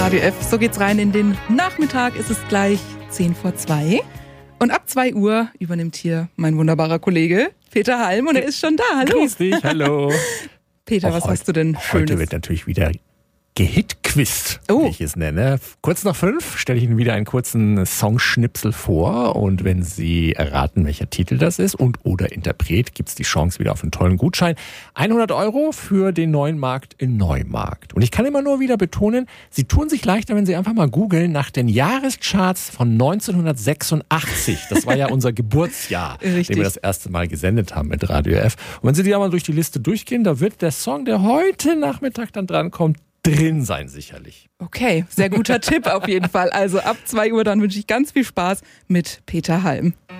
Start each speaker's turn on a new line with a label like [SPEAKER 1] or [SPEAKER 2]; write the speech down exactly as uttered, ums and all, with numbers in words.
[SPEAKER 1] Radio F. So geht's rein in den Nachmittag. Es ist gleich zehn vor zwei. Und ab zwei Uhr übernimmt hier mein wunderbarer Kollege Peter Halm und er ist schon da. Hallo.
[SPEAKER 2] Grüß dich, hallo.
[SPEAKER 1] Peter,
[SPEAKER 2] Auch
[SPEAKER 1] was
[SPEAKER 2] heute,
[SPEAKER 1] hast du denn Schönes?
[SPEAKER 2] Heute wird natürlich wieder gehitquizt,
[SPEAKER 1] Oh.
[SPEAKER 2] wie ich es nenne. Kurz nach fünf stelle ich Ihnen wieder einen kurzen Songschnipsel vor und wenn Sie erraten, welcher Titel das ist und oder Interpret, gibt es die Chance wieder auf einen tollen Gutschein. hundert Euro für den neuen Markt in Neumarkt. Und ich kann immer nur wieder betonen, Sie tun sich leichter, wenn Sie einfach mal googeln nach den Jahrescharts von neunzehnhundertsechsundachtzig. Das war ja unser Geburtsjahr,
[SPEAKER 1] Richtig.
[SPEAKER 2] den wir das erste Mal gesendet haben mit Radio F. Und wenn Sie da mal durch die Liste durchgehen, da wird der Song, der heute Nachmittag dann drankommt, drin sein sicherlich.
[SPEAKER 1] Okay, sehr guter Tipp auf jeden Fall. Also ab zwei Uhr, dann wünsche ich ganz viel Spaß mit Peter Halm.